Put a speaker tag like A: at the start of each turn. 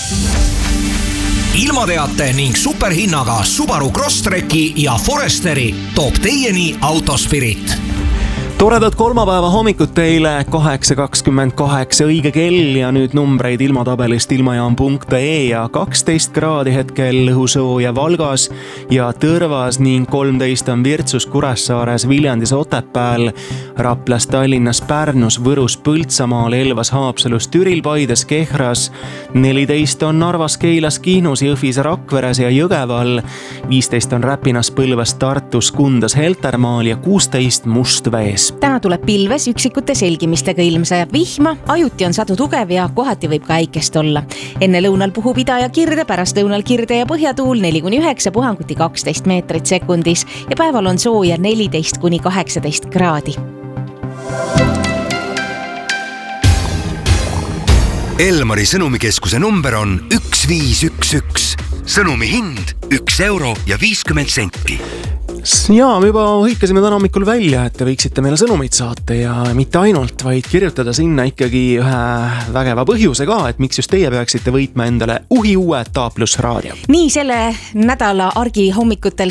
A: ilmateate ning superhinnaga Subaru Crosstreki ja Foresteri toob teieni Autospirit.
B: Toredat kolmapäeva hommikut teile, 8.28 õige kell ja nüüd numbreid ilmatabelist ilmajaam.ee ja 12 kraadi hetkel õhusooja Valgas ja Tõrvas ning 13 on Virtsus, Kuressaares, Viljandis, Otepääl, Raplas, Tallinnas, Pärnus, Võrus, Põltsamaal, Elvas, Haapsalus, Türil, Paides, Kehras, 14 on Narvas, Keilas, Kihnus, Jõhvis, Rakveres ja Jõgeval, 15 on Räpinas, Põlvas, Tartus, Kundas, Heltermaal ja 16 Mustvees.
C: Täna tuleb pilves üksikute selgimistega ilm, sajab vihma, ajuti on sadu tugev ja kohati võib ka äikest olla. Enne lõunal puhub ida ja kirde, pärast lõunal kirde ja põhjatuul 4-9, puhanguti 12 meetrit sekundis ja päeval on sooja 14-18 kraadi.
D: Elmari sõnumikeskuse number on 1511. Sõnumi hind 1 euro ja 50 senti.
B: Ja me juba hõikasime täna hommikul välja, et te võiksite meile sõnumit saata ja mitte ainult, vaid kirjutada sinna ikkagi ühe vägeva põhjuse ka, et miks just teie peaksite võitma endale uue TA+ raadio.
C: Nii selle nädala argi hommikutel